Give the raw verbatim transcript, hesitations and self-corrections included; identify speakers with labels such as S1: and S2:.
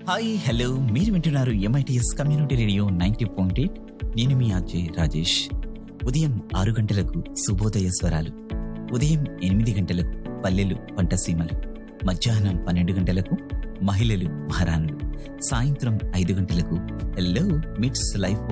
S1: Hi hello మీరు వింటున్నారు MITS community radio ninety point eight. నేను మీ అజయ్ రాజేష్. ఉదయం ఆరు గంటలకు శుభోదయ స్వరాలు, ఉదయం ఎనిమిది గంటలకు పల్లెలు పంటసీమలు, మధ్యాహ్నం పన్నెండు గంటలకు మహిళలు మహారాణులు, సాయంత్రం ఐదు గంటలకు హలో మిట్స్ లైఫ్